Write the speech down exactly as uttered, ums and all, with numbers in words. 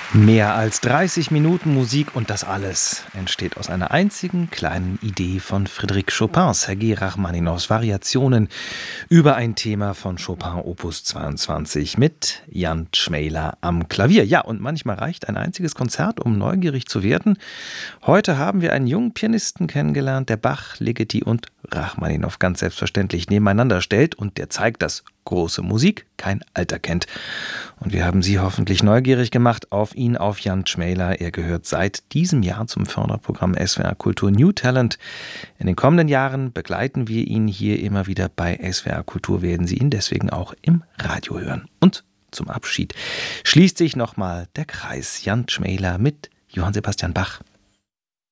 Mehr als dreißig Minuten Musik und das alles entsteht aus einer einzigen kleinen Idee von Frédéric Chopin, Sergei Rachmaninows Variationen über ein Thema von Chopin Opus zweiundzwanzig mit Jan Tschmejler am Klavier. Ja, und manchmal reicht ein einziges Konzert, um neugierig zu werden. Heute haben wir einen jungen Pianisten kennengelernt, der Bach, Ligeti und Rachmaninow ganz selbstverständlich nebeneinander stellt und der zeigt, dass große Musik kein Alter kennt. Und wir haben Sie hoffentlich neugierig gemacht auf ihn, auf Jan Tschmejler. Er gehört seit diesem Jahr zum Förderprogramm S W R Kultur New Talent. In den kommenden Jahren begleiten wir ihn hier immer wieder bei S W R Kultur, werden Sie ihn deswegen auch im Radio hören. Und zum Abschied schließt sich nochmal der Kreis. Jan Tschmejler mit Johann Sebastian Bach.